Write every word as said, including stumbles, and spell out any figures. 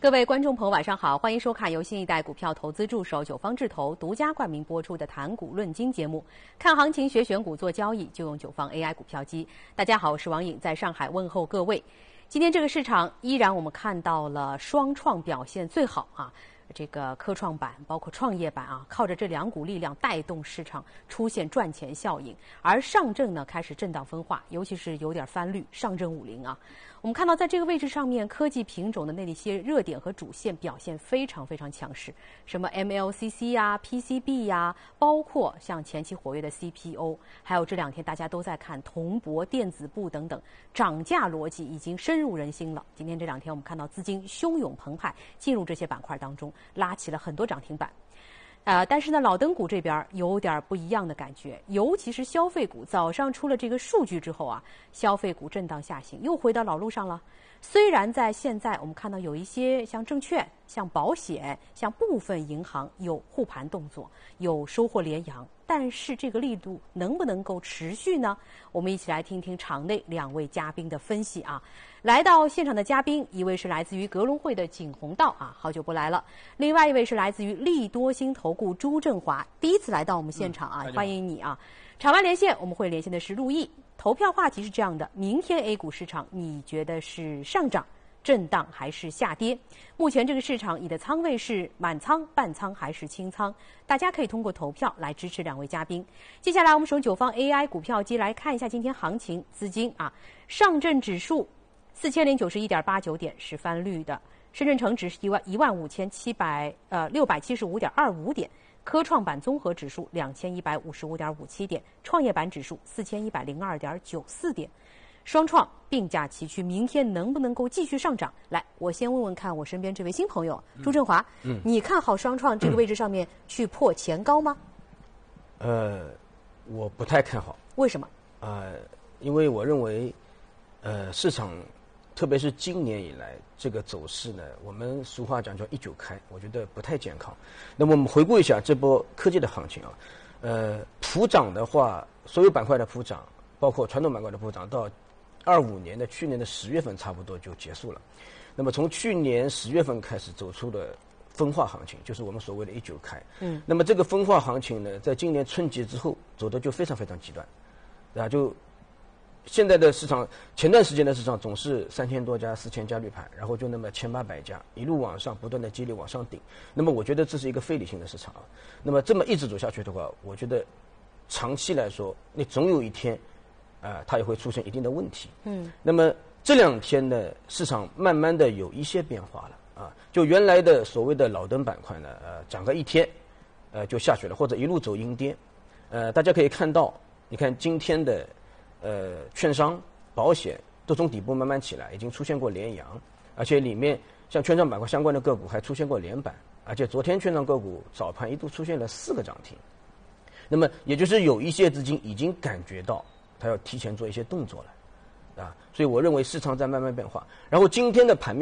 各位观众朋友，晚上好，欢迎收看由新一代股票投资助手九方智投独家冠名播出的《谈股论金》节目。看行情、学选股、做交易，就用九方 A I 股票机。大家好，我是王颖，在上海问候各位。今天这个市场依然我们看到了双创表现最好啊。这个科创板包括创业板啊，靠着这两股力量带动市场出现赚钱效应，而上证呢开始震荡分化，尤其是有点翻绿，上证五零啊，我们看到在这个位置上面，科技品种的那一些热点和主线表现非常非常强势，什么 M L C C 呀、P C B 呀，包括像前期活跃的 C P O， 还有这两天大家都在看铜箔、电子布等等，涨价逻辑已经深入人心了。今天这两天我们看到资金汹涌澎湃进入这些板块当中，拉起了很多涨停板。呃，但是呢，老灯股这边有点不一样的感觉，尤其是消费股，早上出了这个数据之后啊，消费股震荡下行，又回到老路上了。虽然在现在我们看到有一些像证券、像保险、像部分银行有护盘动作，有收获连阳，但是这个力度能不能够持续呢？我们一起来听听场内两位嘉宾的分析啊。来到现场的嘉宾，一位是来自于格隆汇的景洪道啊，好久不来了；另外一位是来自于利多星投顾朱振华，第一次来到我们现场啊，嗯、欢迎你啊！场外连线我们会连线的是陆毅。投票话题是这样的：明天 A 股市场你觉得是上涨、震荡还是下跌？目前这个市场你的仓位是满仓、半仓还是清仓？大家可以通过投票来支持两位嘉宾。接下来我们从九方 A I 股票机来看一下今天行情资金啊，上证指数四千零九十一点八九点是翻绿的，深圳成指是一万一万五千七百呃六百七十五点二五点。科创板综合指数两千一百五十五点五七点，创业板指数四千一百零二点九四点，双创并驾齐驱，明天能不能够继续上涨？来，我先问问看我身边这位新朋友朱振华，嗯，你看好双创这个位置上面去破前高吗？ 呃，我不太看好。 为什么？ 呃，因为我认为，呃，市场特别是今年以来这个走势呢，我们俗话讲叫一九开，我觉得不太健康。那么我们回顾一下这波科技的行情啊，呃，普涨的话，所有板块的普涨，包括传统板块的普涨，到二五年的去年的十月份差不多就结束了。那么从去年十月份开始走出的分化行情，就是我们所谓的一九开。嗯。那么这个分化行情呢，在今年春节之后走的就非常非常极端，啊，就。现在的市场，前段时间的市场总是三千多家、四千家绿盘，然后就那么千八百家一路往上，不断的激励往上顶。那么我觉得这是一个非理性的市场啊。那么这么一直走下去的话，我觉得长期来说，你总有一天，啊、呃，它也会出现一定的问题。嗯。那么这两天呢，市场慢慢的有一些变化了啊，就原来的所谓的老灯板块呢，呃，涨个一天，呃，就下去了，或者一路走阴跌。呃，大家可以看到，你看今天的。呃，券商、保险都从底部慢慢起来，已经出现过连阳，而且里面像券商板块相关的个股还出现过连板，而且昨天券商个股早盘一度出现了四个涨停。那么也就是有一些资金已经感觉到它要提前做一些动作了，啊，所以我认为市场在慢慢变化。然后今天的盘面。